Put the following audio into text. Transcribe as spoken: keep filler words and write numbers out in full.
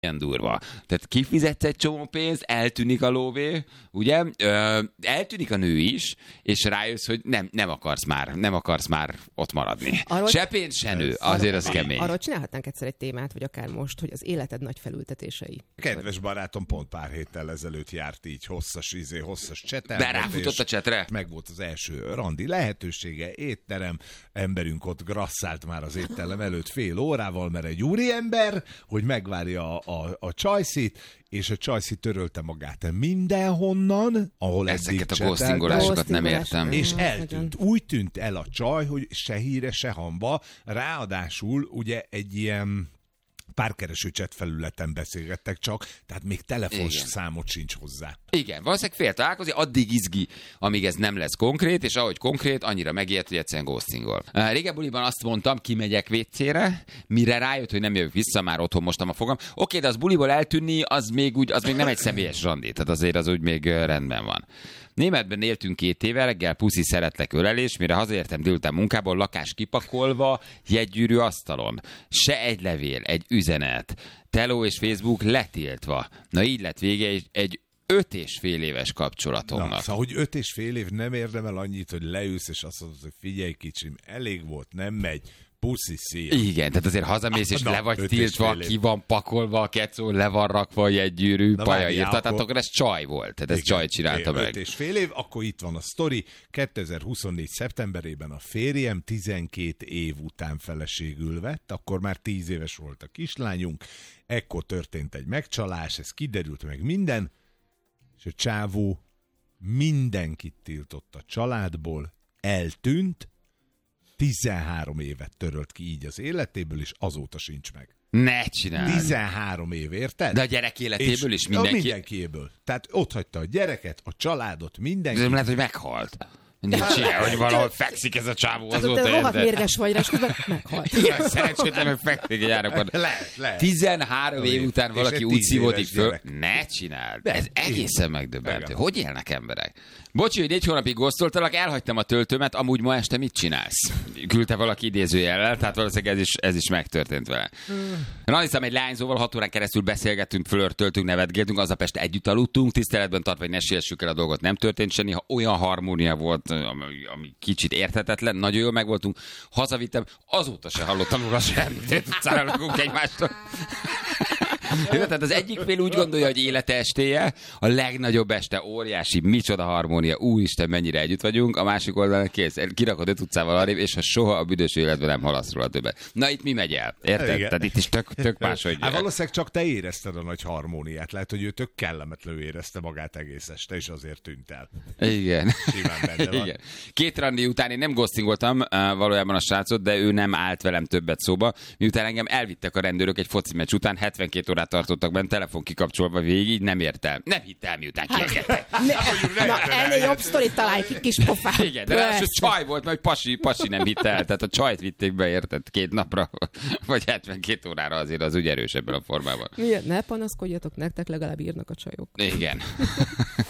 Ilyen durva. Tehát kifizetsz egy csomó pénzt, eltűnik a lóvé, ugye? Ö, eltűnik a nő is, és rájössz, hogy nem, nem akarsz már, nem akarsz már ott maradni. Arról, se pénz, se nő, azért az kemény. Arról csinálhatnánk egyszer egy témát, vagy akár most, hogy az életed nagy felültetései. Kedves barátom pont pár héttel ezelőtt járt így hosszas izé, hosszas csetel. De ráfutott a csetre? Meg volt az első randi lehetősége, étterem, emberünk ott grasszált már az étterem előtt fél órával, mert egy úriember, hogy megvárja a A, a csajszit, és a csajszit törölte magát mindenhonnan, ahol ezeket a ghostingolásokat nem értem. És eltűnt. Úgy tűnt el a csaj, hogy se híre, se hamba. Ráadásul ugye egy ilyen párkereső chat felületen beszélgettek csak, tehát még telefons Igen. számot sincs hozzá. Igen, valószínűleg fél találkozni, addig izgi, amíg ez nem lesz konkrét, és ahogy konkrét, annyira megijed, hogy egyszerűen ghostingol. Régen buliban azt mondtam, kimegyek vécére, mire rájött, hogy nem jövök vissza, már otthon mostam a fogam. Oké, de az buliból eltűnni, az még, úgy, az még nem egy személyes randi, tehát azért az úgy még rendben van. Németben éltünk két éve, reggel puszi szeretlek ölelés, mire hazaértem délután munkából, lakás kipakolva, jegygyűrű asztalon. Se egy levél, egy üzenet, teló és Facebook letiltva. Na így lett vége egy öt és fél éves kapcsolatomnak. Na, szóval, hogy öt és fél év nem érdemel annyit, hogy leülsz, és azt mondod, hogy figyelj kicsim, elég volt, nem megy. Puszi, szia. Igen, tehát azért hazamész, és Na, le vagy tiltva, ki van pakolva a kecó, le van rakva egy gyűrű, paja írta, tehát akkor ez csaj volt, tehát ez igen, csaj csinálta meg. öt és fél év, akkor itt van a sztori, kétezer-huszonnégy szeptemberében a férjem tizenkét év után feleségül vett, akkor már tíz éves volt a kislányunk, ekkor történt egy megcsalás, ez kiderült meg minden, és a csávó mindenkit tiltott a családból, eltűnt, tizenhárom évet törölt ki így az életéből, és azóta sincs meg. Ne csinálj! tizenhárom év, érted? De a gyerek életéből is mindenki... mindenkiéből. Tehát ott hagyta a gyereket, a családot, mindenki. De nem lehet, hogy meghalt. Nincs ilyen, hogy valahol fekszik ez a csávó azóta. Te rohadt mérges vagy, és közben meghalt. Igen, szerencsétlen, hogy fekszik egy árakon. Lehet, lehet. tizenhárom év után valaki úgy szívódik föl. gyerek. Ne csináld. Ez egészen megdöbbentő. Hogy élnek emberek? Bocsi, hogy négy hónapig gosztoltalak, elhagytam a töltőmet, amúgy ma este mit csinálsz? Küldte valaki idézőjellel, tehát valószínűleg ez is, ez is megtörtént vele. Hmm. Na, hiszem, egy lányzóval hat órán keresztül beszélgettünk, flörtöltünk, nevetgéltünk, aznap este együtt aludtunk, tiszteletben tartva, hogy ne siessük el a dolgot, nem történt semmi, ha olyan harmónia volt, ami, ami kicsit érthetetlen, nagyon jól megvoltunk, hazavittem, azóta se hallottam róla semmit, utcára lakunk egymástól. Jó, tehát az egyik fél úgy gondolja, hogy élete estéje, a legnagyobb este, óriási, micsoda harmónia, úristen, mennyire együtt vagyunk, a másik oldalon kész, kirakod öt utcával arrébb, és ha soha a büdös életben nem halasz róla többet. Na itt mi megy el? Érted? Igen. Tehát itt is tök, tök máshogy. Hát valószínűleg csak te érezted a nagy harmóniát, lehet, hogy ő tök kellemetlenül érezte magát egész este, és azért tűnt el. Igen. Simán benne van. Igen. Két randi után én nem ghostingoltam uh, valójában a srácot, de ő nem állt velem többet szóba, miután engem elvittek a rendőrök egy foci meccs után, hetvenkét órát tartottak benne, telefon kikapcsolva végig, nem értem. Nem hittem, miután kiengedtek. Na, ennél jobb sztorit találj ki, kis pofám. Igen, de ráadásul csaj volt, mert pasi, pasi nem hitte el, tehát a csajt vitték be, érted, két napra, vagy hetvenkét órára, azért az úgy erős ebben a formában. Milyen? Ne panaszkodjatok, nektek legalább írnak a csajok. Igen.